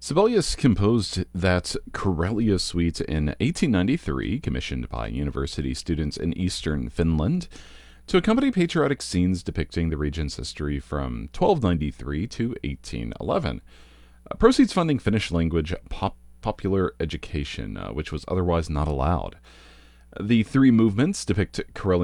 Sibelius composed that Karelia suite in 1893, commissioned by university students in eastern Finland, to accompany patriotic scenes depicting the region's history from 1293 to 1811. Proceeds funding Finnish language popular education, which was otherwise not allowed. The three movements depict Karelian